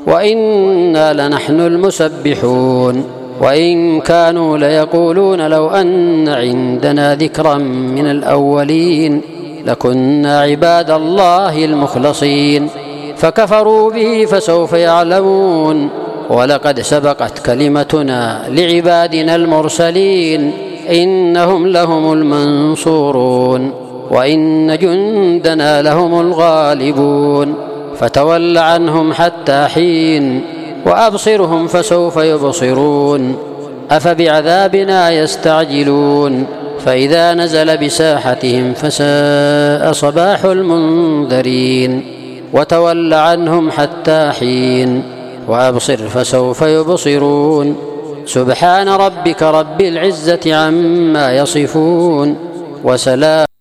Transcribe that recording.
وإنا لنحن المسبحون وإن كانوا ليقولون لو أن عندنا ذكرا من الأولين لكنا عباد الله المخلصين فكفروا به فسوف يعلمون ولقد سبقت كلمتنا لعبادنا المرسلين إنهم لهم المنصورون وإن جندنا لهم الغالبون فتول عنهم حتى حين وأبصرهم فسوف يبصرون أفبعذابنا يستعجلون فإذا نزل بساحتهم فساء صباح المنذرين وتول عنهم حتى حين وأبصر فسوف يبصرون سبحان ربك رب العزة عما يصفون وسلام